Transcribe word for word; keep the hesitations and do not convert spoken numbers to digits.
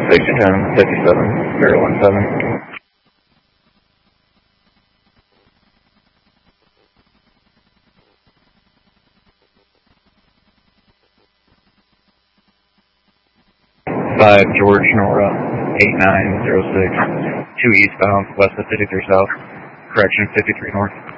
six ten fifty-seven zero one seven. five George Nora eight nine zero six, two eastbound, west of fifty-three south, correction fifty-three north.